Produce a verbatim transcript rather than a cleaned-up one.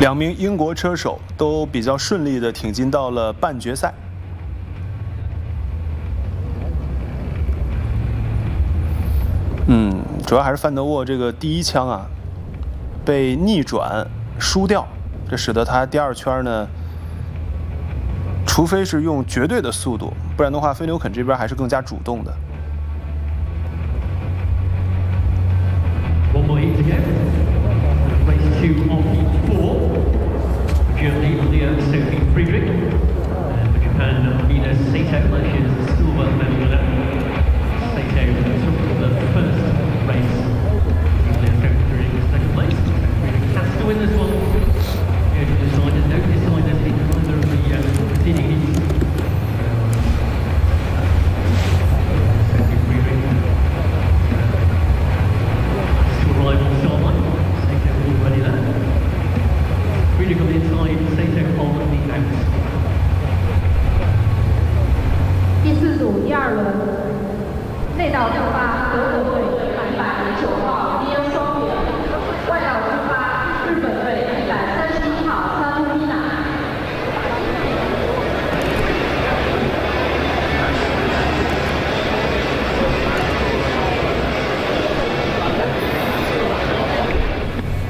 两名英国车手都比较顺利地挺进到了半决赛。嗯，主要还是范德沃这个第一枪啊被逆转输掉，这使得他第二圈呢，除非是用绝对的速度，不然的话，菲纽肯这边还是更加主动的。 One more heat to go. Race two of heat four. For Germany, Leah Sophie Friedrich. And for Japan, Mina Sato, she is the silver medal winner. Sato took the first race. Leah Sophie Friedrich in second place. Friedrich has to win this one. Yeah, decided, no decided in either of the uh, preceding heats. Sophie Friedrich. Arrive on the start line. Sato already there. Friedrich on the inside, Sato on the outs. 第四组第二轮，内岛正发德国队。